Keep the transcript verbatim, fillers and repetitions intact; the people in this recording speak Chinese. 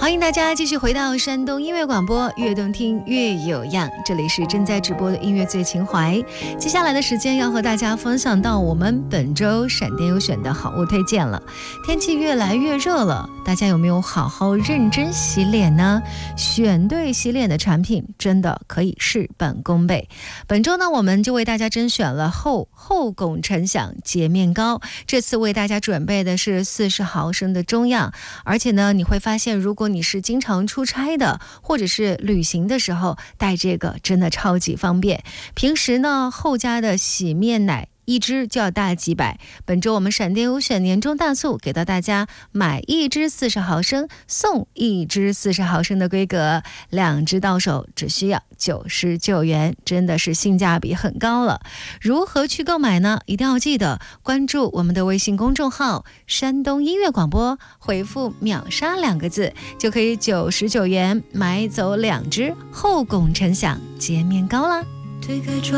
欢迎大家继续回到山东音乐广播，越动听越有样，这里是正在直播的音乐最情怀。接下来的时间要和大家分享到我们本周闪电优选的好物推荐了。天气越来越热了，大家有没有好好认真洗脸呢？选对洗脸的产品真的可以事半功倍。本周呢，我们就为大家甄选了后后拱辰享洁面膏，这次为大家准备的是四十毫升的中样，而且呢，你会发现如果你是经常出差的，或者是旅行的时候带这个真的超级方便。平时呢，后家的洗面奶一支就要大几百，本周我们闪电优选年终大促给到大家，买一支四十毫升送一支四十毫升的规格，两支到手只需要九十九元，真的是性价比很高了。如何去购买呢？一定要记得关注我们的微信公众号山东音乐广播，回复秒杀两个字就可以九十九元买走两支后拱辰享洁面膏啦。推开窗